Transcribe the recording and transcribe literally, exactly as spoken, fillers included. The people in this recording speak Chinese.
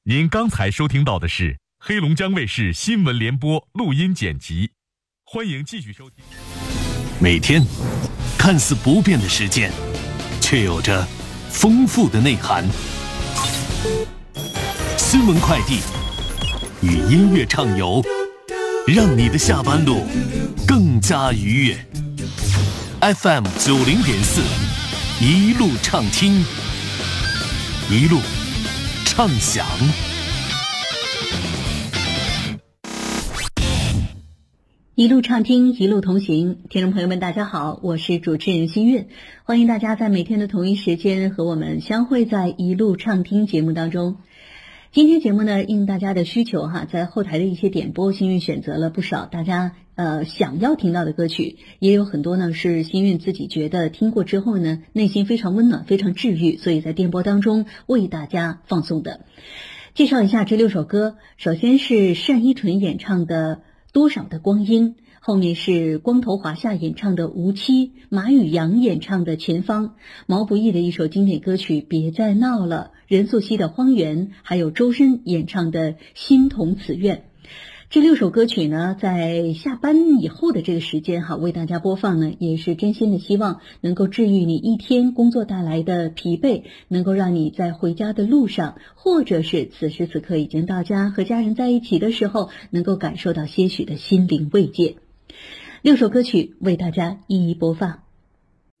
您刚才收听到的是黑龙江卫视新闻联播录音剪辑，欢迎继续收听。 每天看似不变的时间，却有着丰富的内涵。新闻快递与音乐畅游，让你的下班路更加愉悦。F M 九零点四，一路畅听，一路畅想。 一路畅听，一路同行。听众朋友们大家好，我是主持人新月，欢迎大家在每天的同一时间和我们相会在一路畅听节目当中。今天节目呢，应大家的需求哈，在后台的一些点播，新韵选择了不少大家呃想要听到的歌曲，也有很多呢是新韵自己觉得听过之后呢，内心非常温暖，非常治愈，所以在电波当中为大家放送的。介绍一下这六首歌，首先是单依纯演唱的多少的光阴，后面是光头华夏演唱的无期，马宇阳演唱的前方，毛不易的一首经典歌曲别再闹了，任素汐的荒原，还有周深演唱的心同此愿。这六首歌曲呢，在下班以后的这个时间哈，为大家播放呢，也是真心的希望能够治愈你一天工作带来的疲惫，能够让你在回家的路上，或者是此时此刻已经到家和家人在一起的时候，能够感受到些许的心灵慰藉。六首歌曲为大家一一播放。